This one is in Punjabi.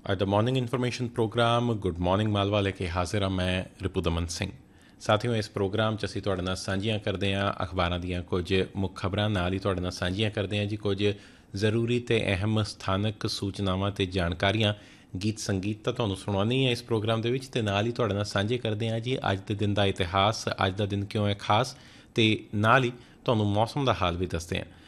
ਅੱਜ ਦਾ morning information programme good morning Malwa ਲੈ ਕੇ ਹਾਜ਼ਰ ਹਾਂ ਮੈਂ ਰਿਪੁਦਮਨ ਸਿੰਘ। ਸਾਥੀਓ, ਇਸ ਪ੍ਰੋਗਰਾਮ 'ਚ ਅਸੀਂ ਤੁਹਾਡੇ ਨਾਲ ਸਾਂਝੀਆਂ ਕਰਦੇ ਹਾਂ ਅਖਬਾਰਾਂ ਦੀਆਂ ਕੁਝ ਮੁੱਖ ਖਬਰਾਂ, ਨਾਲ ਹੀ ਤੁਹਾਡੇ ਨਾਲ ਸਾਂਝੀਆਂ ਕਰਦੇ ਹਾਂ ਜੀ ਕੁਝ ਜ਼ਰੂਰੀ ਅਤੇ ਅਹਿਮ ਸਥਾਨਕ ਸੂਚਨਾਵਾਂ ਅਤੇ ਜਾਣਕਾਰੀਆਂ। ਗੀਤ ਸੰਗੀਤ ਤਾਂ ਤੁਹਾਨੂੰ ਸੁਣਾਉਣੀ ਹੈ ਇਸ ਪ੍ਰੋਗਰਾਮ ਦੇ ਵਿੱਚ, ਅਤੇ ਨਾਲ ਹੀ ਤੁਹਾਡੇ ਨਾਲ ਸਾਂਝੇ ਕਰਦੇ ਹਾਂ ਜੀ ਅੱਜ ਦੇ ਦਿਨ ਦਾ ਇਤਿਹਾਸ, ਅੱਜ ਦਾ ਦਿਨ ਕਿਉਂ ਹੈ ਖਾਸ, ਅਤੇ ਨਾਲ ਹੀ ਤੁਹਾਨੂੰ ਮੌਸਮ ਦਾ ਹਾਲ ਵੀ ਦੱਸਦੇ ਹਾਂ।